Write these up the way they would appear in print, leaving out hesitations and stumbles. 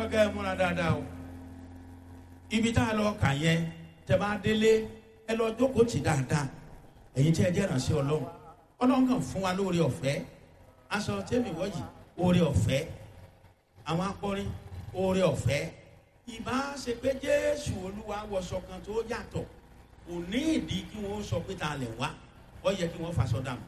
kẹ́ ẹ múra dáadáa o. Ibi tá a lọ kà yẹn, tẹ́ bá délé, ẹ lọ jókòó tì dáadáa. Ẹ̀yin tí ẹ jẹ́ ìránṣẹ́ Ọlọ́run. Ọlọ́run kàn fún wa lóore ọ̀fẹ́. Aṣọ tẹ́mi wọ́yì, oore ọ̀fẹ́. Àwọn akọrin, oore ọ̀fẹ́. Ìbá ṣe pé Jésù Olúwa wọṣọ kan tó yàtọ̀. Kò ní ìdí kí wọ́n sọ pé ta lẹ̀ wá. Ó yẹ kí wọ́n faṣọ dànù.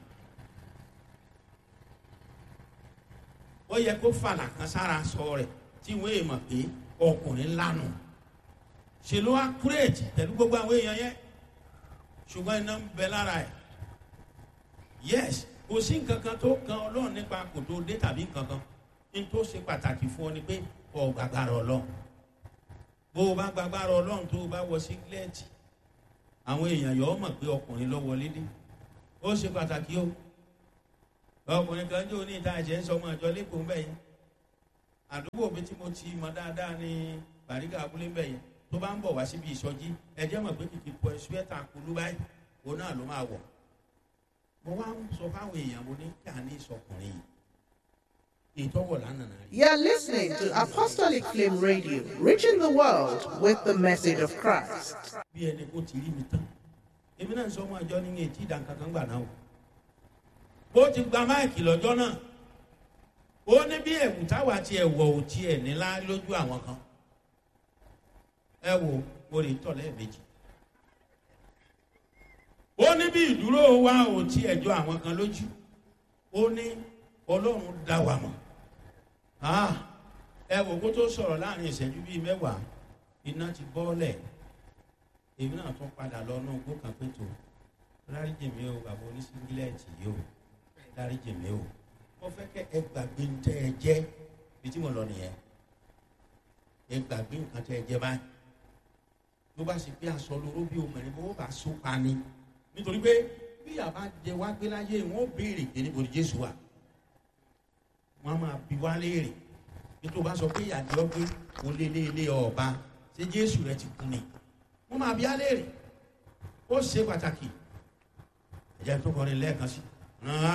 Ó yẹ kó fàlà kan sára sọ rẹ̀ tí wọ́n èèmọ̀ pé ọkùnrin lánà. Ṣe ló wá kúrèjì pẹ̀lú gbogbo àwọn èèyàn yẹn. Ṣùgbọ́n iná ń bẹ lára ẹ̀. Yes, kò sí nǹkan kan tó kan Ọlọ́run nípa kò tó dé tàbí nǹkan kan. Ní tó ṣe pàtàkì fún ọ ni pé ọ gbàgbára Ọlọ́run. Bó o bá gbàgbára Ọlọ́run tó o bá wọ sígílẹ́ẹ̀tì, àwọn èèyàn yọ̀ ọ́ mọ̀ pé ọkùnrin ló wọlé dé. Ó ṣe pàtàkì o. Ọkùnrin kan jẹ́ oní ìta ẹ̀jẹ̀ ń sọ ọmọ ìjọ lẹ́kọ̀ọ́ mbẹ́ yẹn. Àdúgbò mi tí mo ti mọ̀ dáadáa ní Bàrígà abúlé mbẹ́ yẹn. Tó bá ń bọ̀ wá síbi ìsọjí, ẹ̀jẹ̀ mọ̀ pé kìkì pọ̀ ṣúẹ́tà kulú báyìí. Òun náà ló máa wọ̀. Mo wá ń sọ fáwọn èèyàn mo ní kí a ní ìsọkùnrin yìí. You're listening to Apostolic Flame Radio, reaching the world with the message of Christ. Bí ẹni kò tí rí mi tán, èmi náà ń sọ ọmọ àjọ ní etí ìdánkankan gbà náà o. Bó ti gba máìkì lọ́jọ́ náà, ó ní bí ẹ̀wù táwa ti ẹ̀wọ̀ ò tiẹ̀ nílá lójú àwọn kan. Ẹ wo orí tọ̀lẹ́ méjì. Ó ní bí ìdúró wa ò tiẹ̀ jọ àwọn kan lójú. Ó ní Ọlọ́run dá wa mọ̀. Ẹ wò kó tó sọ̀rọ̀ láàrin ìṣẹ́jú bíi mẹ́wàá, iná ti bọ́ọ̀lẹ̀. Èmi náà tún padà lọ náà gbó kan pé tó dáríjì mi o bàbá oníṣíngílẹ̀tì yìí o, dáríjì mi o. Mo fẹ́ kẹ́ ẹ gbàgbé ń tẹ́ ẹ jẹ́ bí tí mo lọ nìyẹn. Ẹ gbàgbé nǹkan tẹ́ ẹ jẹ́ báyìí. Ló bá ṣe pé aṣọ lóró bí obìnrin bó bá so pa ni. Nítorí pé bí àbá jẹ wá gbé láyé wọn ó béèrè pé níbo ni Jésù wà. Wọ́n máa bi wá léèrè. Nítorí bá sọ pé ìyàdí ọgbẹ́ olélé ọba ṣé Jésù rẹ ti kú ni. Wọ́n máa bi á léèrè. Ó ṣe pàtàkì. Ẹ̀jẹ̀ tó kọrin lẹ́ẹ̀kan sí.